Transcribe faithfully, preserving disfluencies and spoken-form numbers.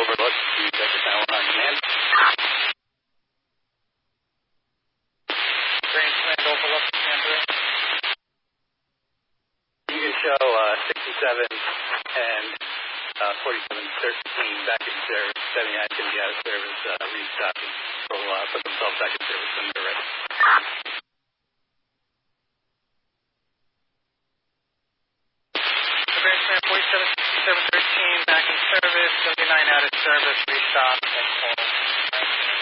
overlook. You check the channel on command. Range command overlook, command three. You can show uh, sixty-seven and uh, forty-seven thirteen back in service. seventy-nine is going to be out of service, uh, restocking. So we'll uh, put themselves back in service when they're ready. Range command forty-seven, sixty-seven, thirteen back in service, seventy-nine out of service, restock, and